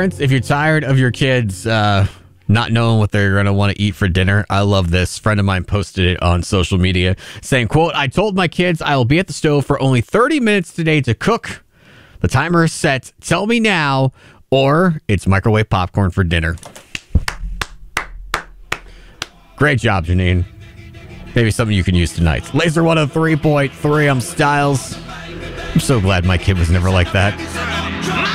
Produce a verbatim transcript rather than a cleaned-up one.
parents, if you're tired of your kids uh, not knowing what they're going to want to eat for dinner, I love this. A friend of mine posted it on social media saying, quote, I told my kids I will be at the stove for only thirty minutes today to cook. The timer is set. Tell me now, or it's microwave popcorn for dinner. Great job, Janine. Maybe something you can use tonight. Laser one oh three point three, I'm Styles. I'm so glad my kid was never like that.